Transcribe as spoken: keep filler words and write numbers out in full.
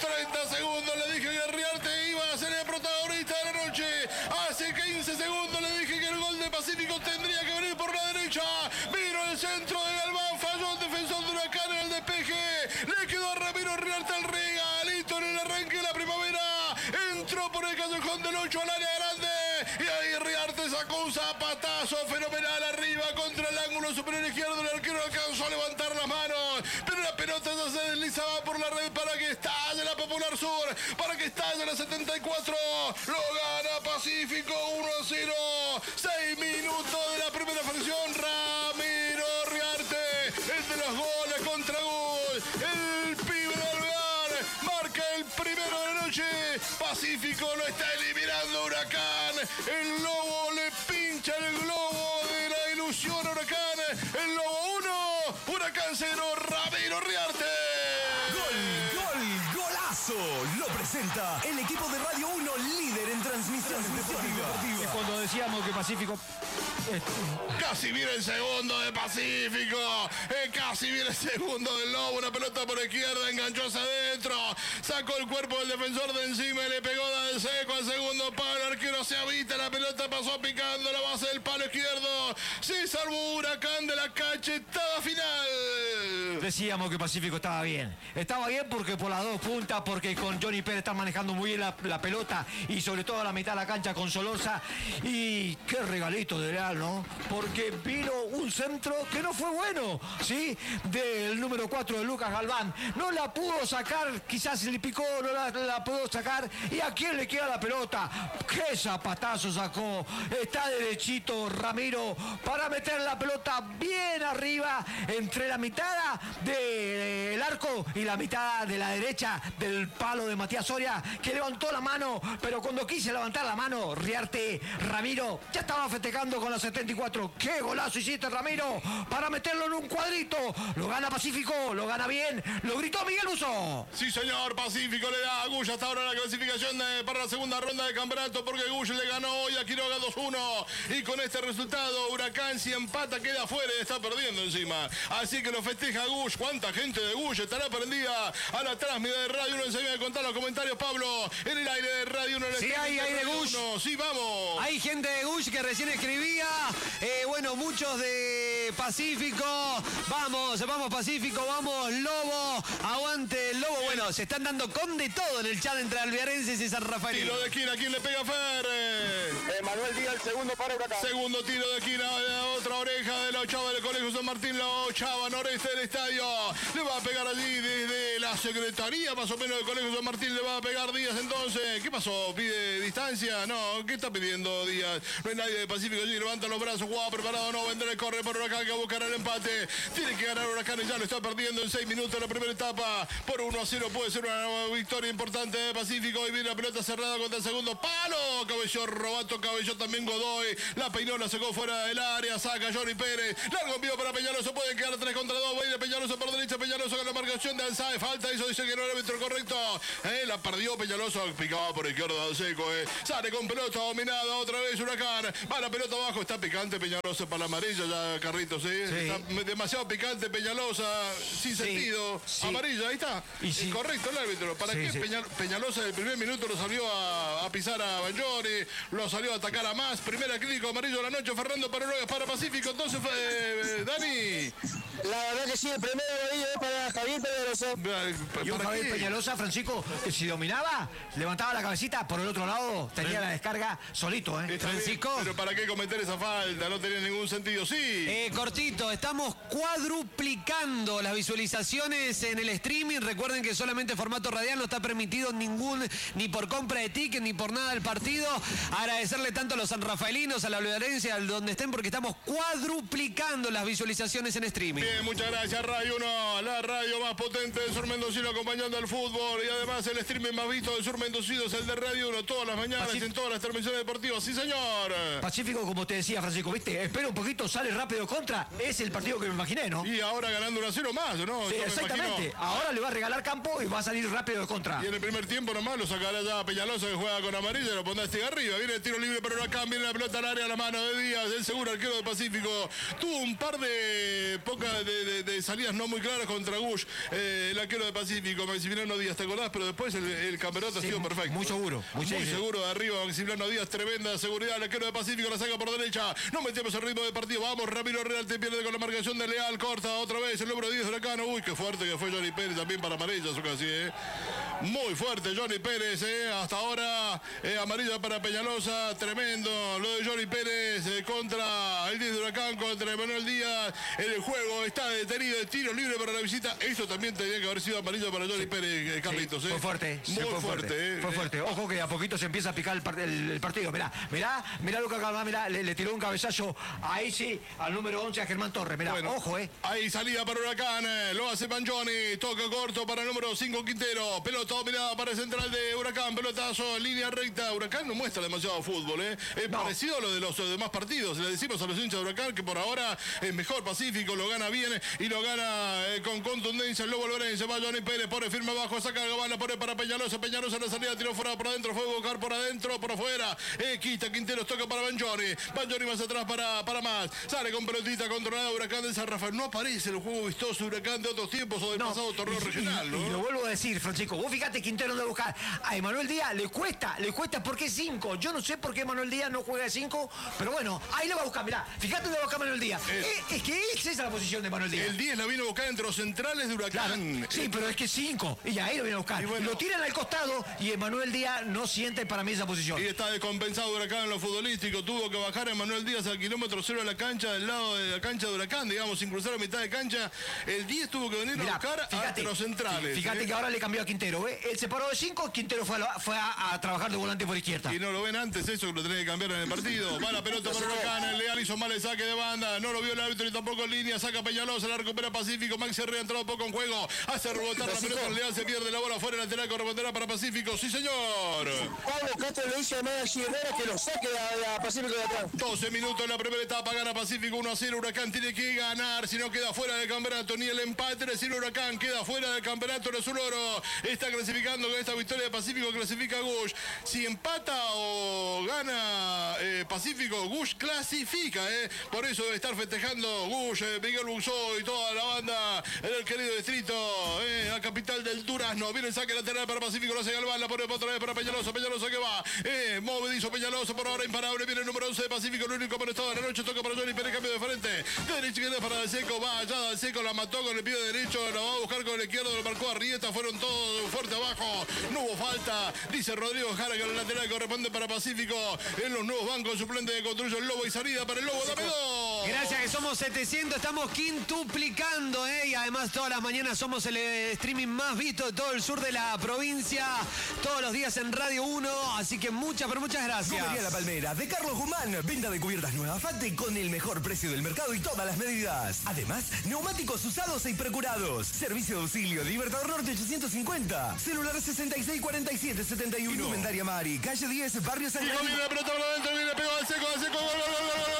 treinta segundos le dije que Riarte iba a ser el protagonista de la noche. Hace quince segundos le dije que el gol de Pacífico tendría que venir por la derecha. Vino el centro de Galván, falló el defensor de Huracán en el despeje. Le quedó a Ramiro Riarte al regalito en el arranque de la primavera. Entró por el callejón del ocho al área grande. Y ahí Riarte sacó un zapatazo fenomenal arriba contra el ángulo superior izquierdo. El arquero alcanzó a levantar las manos, pero la pelota ya se deslizaba por la red para que estalle la Popular Sur, para que estalle la setenta y cuatro. Lo gana Pacífico uno a cero. seis minutos de la primera fracción. Ramiro Riarte, el de los goles contra gol. El pibe de Alvear marca el primero de la noche. Pacífico lo está eliminando Huracán. El Lobo le pincha el globo de la ilusión a Huracán. El Lobo uno, Huracán cero, Ramiro Riarte. Gol, gol, golazo. Lo presenta el equipo de Radio uno, líder en transmisiones deportivas. Y cuando decíamos que Pacífico... Casi viene el segundo de Pacífico. Eh, casi viene el segundo del Lobo. Una pelota por izquierda, enganchó hacia adentro. Sacó el cuerpo del defensor de encima y le pegó del seco al segundo palo. El arquero se habita. La pelota pasó picando la base del palo izquierdo. Se salvó Huracán de la cachetada final. Decíamos que Pacífico estaba bien. Estaba bien porque por las dos puntas, porque con Johnny Pérez están manejando muy bien la, la pelota y sobre todo a la mitad de la cancha con Solorza. Y qué regalito de Leal, ¿no? Porque vino un centro que no fue bueno, ¿sí? Del número cuatro de Lucas Galván. No la pudo sacar, quizás le picó, no la, la pudo sacar. ¿Y a quién le queda la pelota? ¡Qué zapatazo sacó! Está derechito Ramiro para meter la pelota bien arriba entre la mitad del arco y la mitad de la derecha del palo de Matías Soria, que levantó la mano, pero cuando quise levantar la mano, Riarte, Ramiro, ya estaba festejando con la setenta y cuatro. ¡Qué golazo hiciste, Ramiro! Para meterlo en un cuadrito. Lo gana Pacífico, lo gana bien. Lo gritó Miguel Uso. Sí, señor, Pacífico le da a Gull hasta ahora la clasificación de, para la segunda ronda de campeonato, porque Gull le ganó hoy a Quiroga dos uno. Y con este resultado, Huracán, si empata, queda afuera y está perdiendo encima. Así que lo festeja Gull. ¿Cuánta gente de Gull estará prendida a la transmisión de Radio uno? Enseguida de contar los comentarios, Pablo, en el aire de Radio uno. Sí, hay, hay de Gull. Sí, vamos. Hay gente de Gull que recién escribía. Eh, bueno, muchos de Pacífico. Vamos, vamos Pacífico, vamos Lobo. Aguante el Lobo. Bueno, se están dando con de todo en el chat entre alvearenses y San Rafael. Tiro de esquina, ¿quién le pega Fer? Eh, Manuel Díaz, el segundo para Huracán. Segundo tiro de esquina, de la otra oreja de la ochava del Colegio San Martín, la ochava noreste del estadio. Le va a pegar allí desde la secretaría, más o menos, del Colegio San Martín. Le va a pegar Díaz entonces. ¿Qué pasó? ¿Pide distancia? No, ¿qué está pidiendo Díaz? No hay nadie de Pacífico allí. Levanta los brazos, jugada preparado, no vendrá el corre por Huracán que buscará el empate. Tiene que ganar Huracán y ya lo está perdiendo en seis minutos la primera etapa. Por uno a cero puede ser una victoria importante de Pacífico. Y viene la pelota cerrada contra el segundo palo. Cabelló Robato, cabelló también Godoy. La peinó, la sacó fuera del área. Saca Johnny Pérez. Largo envío para Peñaloso. Pueden quedar tres contra dos. Va a ir Peñaloso por derecha. Peñaloso con la marcación de Alzae. Falta, eso dice que no era el árbitro correcto. Eh, la perdió Peñaloso. Picaba por izquierda al seco. Eh. Sale con pelota dominada. Otra vez Huracán. Va la pelota abajo. Está picante Peñalosa para la amarilla ya, Carritos. ¿sí? Sí. Está demasiado picante Peñalosa. Sin sí. sentido. Sí. Amarilla, ahí está. Y sí. Correcto el árbitro. ¿Para sí, qué sí. Peña, Peñalosa en el primer minuto lo salió a, a pisar a Banjori? Lo salió a atacar a más. Primera crítico amarillo de la noche. Fernando para para Pacífico. Entonces fue eh, Dani. La verdad que sí, el primer amarillo es para Javier Peñalosa. Y un Javier qué? Peñalosa, Francisco, que si dominaba, levantaba la cabecita, por el otro lado tenía ¿Eh? la descarga solito, ¿eh? Francisco. Bien, pero ¿para qué cometer esa falta? No tenía ningún sentido. Sí. Eh, cortito, estamos cuadruplicando las visualizaciones en el streaming. Recuerden que solamente formato radial, no está permitido ningún, ni por compra de ticket, ni por nada del partido. Agradecerle tanto a los sanrafaelinos, a la Alvearense, a donde estén, porque estamos cuadruplicando las visualizaciones en streaming. Bien, muchas gracias, Radio uno, la radio más potente del sur mendocino, acompañando al fútbol. Y además el streaming más visto del sur mendocino es el de Radio uno, todas las mañanas, Pacífico. En todas las transmisiones deportivas. Sí, señor. Pacífico, como te decía, Francisco, ¿viste? Espera un poquito, sale rápido contra. Es el partido que me imaginé, ¿no? Y ahora ganando uno a cero más, ¿no? Sí, exactamente. Ahora le va a regalar campo y va a salir rápido de contra. Y en el primer tiempo nomás lo sacará ya a Peñalosa, que juega con amarilla, lo pondrá este arriba. Viene el tiro libre, pero Huracán, viene la pelota al área a la mano de Díaz, el seguro arquero de Pacífico. Tuvo un par de pocas de, de, de salidas no muy claras contra Gush. Eh, el arquero arquero de Pacífico, Maximiliano Díaz, ¿te acordás? Pero después el, el campeonato Sí, ha sido perfecto. muy seguro, muy Muy seguro. seguro de arriba, Maximiliano Díaz, tremenda seguridad, el arquero de Pacífico la saca por derecha, no metemos el ritmo del partido, vamos, Ramiro Real te pierde con la marcación de Leal, corta otra vez el número diez de Huracán, uy, qué fuerte que fue Johnny Pérez también para amarilla, eso casi, eh. Muy fuerte Johnny Pérez, eh. Hasta ahora eh, amarilla para Peñalosa, tremendo lo de Johnny Pérez eh, contra el diez de Huracán, contra Emanuel Díaz, el juego está detenido, el tiro libre para la visita, esto también tenía que haber sido amarillo para Johnny Pérez, eh, Carlitos. Sí, eh. fue fuerte, muy sí, fue fuerte, fuerte, eh. fue fuerte. Ojo que a poquito se empieza a picar el, part el, el partido. Mirá, mirá, mirá Lucas Calma, mirá, le, le tiró un cabezazo ahí sí al número once a Germán Torres. Mirá, Bueno, ojo, eh. Ahí salida para Huracán, eh, lo hace Mangioni, toca corto para el número cinco Quintero, pelota dominada para el central de Huracán, pelotazo, línea recta. Huracán no muestra demasiado fútbol, eh. Es No. parecido a lo de los eh, demás partidos. Le decimos a los hinchas de Huracán que por ahora es mejor Pacífico, lo gana bien y lo gana eh, con contundencia el Lobo Lorenzo. Va Johnny Pérez, pone firme abajo, saca Gabana, pone para Peñalosa, Peñalosa en la salida, tiró fuera por adentro, fue a buscar por adentro, por afuera, eh, quita Quinteros, toca para Mangioni, Mangioni más atrás para, para más, sale con pelotita controlada Huracán de San Rafael. No aparece el juego vistoso Huracán de otros tiempos o del No, pasado torneo y- regional, y, ¿no? y lo vuelvo a decir, Francisco, vos fíjate Quintero no buscar a Emanuel Díaz, le cuesta, le cuesta porque es cinco. Yo no sé por qué Emanuel Díaz no juega de cinco, pero bueno, ahí lo va a buscar, mirá, fíjate dónde va a buscar Emanuel Díaz. Es- Es, es que esa es la posición de Emanuel Díaz. El diez la vino a buscar entre los centrales de Claro, Huracán. sí, pero es que cinco, y ahí lo viene a buscar. Y bueno- lo tiran al costado y Emanuel Díaz no siente para mí esa posición. Y está descompensado Huracán en lo futbolístico. Tuvo que bajar a Emanuel Díaz al kilómetro cero de la cancha, del lado de la cancha de Huracán, digamos, sin cruzar a mitad de cancha. El diez tuvo que venir Mirá, a buscar a los centrales. Fíjate ¿eh? que ahora le cambió a Quintero, ¿eh? Él se paró de cinco, Quintero fue, a, la- fue a, a trabajar de volante por izquierda. Y no lo ven antes eso, que lo tenés que cambiar en el partido. Va la pelota para Huracán, el Leal hizo mal el saque de banda, no lo vio el árbitro y tampoco en línea, saca Peñalosa, la recupera Pacífico, Maxi Herrera ha entrado poco en juego, hace rebotar la pelota, el Leal se pierde la bola fuera, lateral corresponderá para Pacífico, sí señor. Pablo Castro le dice a Maggi Herrera que lo saque a, a Pacífico de atrás. doce minutos en la primera etapa, gana Pacífico uno a cero, Huracán tiene que ganar, si no queda fuera del campeonato, ni el empate, es decir, Huracán queda fuera del campeonato de Oro, está clasificando con esta victoria de Pacífico, clasifica Gush, si empata o gana eh, Pacífico, Gush clasifica, eh. Por eso debe estar festejando Gush, eh, Miguel Buxó y toda la banda en el querido distrito, eh, la capital del Durazno, viene el saque lateral para Pacífico, lo hace Galván, la pone otra vez para Peñalosa, Peñalosa que va, eh, movedizo Peñalosa, por ahora imparable, viene el número once de Pacífico, el único amonestado de la noche, toca para Johnny Pérez, cambio de frente, de derecha izquierda para Dalseco, va allá Dalseco, la mató con el pie derecho, la va a buscar con el izquierdo, lo marcó Arrieta, fueron todos fuerte abajo, no hubo falta, dice Rodrigo Jara que el lateral corresponde para Pacífico, en los nuevos bancos suplentes de Construyo el Lobo y salida para el Lobo, dame dos. Gracias que somos setecientos, estamos quintuplicando, ¿eh? Y además todas las mañanas somos el eh, streaming más visto de todo el sur de la provincia, todos los días en Radio uno, así que muchas, pero muchas gracias. Comería La Palmera de Carlos Guzmán. Venta de cubiertas nuevas Fate con el mejor precio del mercado y todas las medidas. Además, neumáticos usados y procurados. Servicio de auxilio Libertador Norte ochocientos cincuenta. Celular sesenta y seis cuarenta y siete setenta y uno. Indumentaria Mari, calle diez, Barrio San Hijo, Carlos. viene la pelota por adentro, viene pegado al seco, al seco, gol, gol, gol, gol, gol.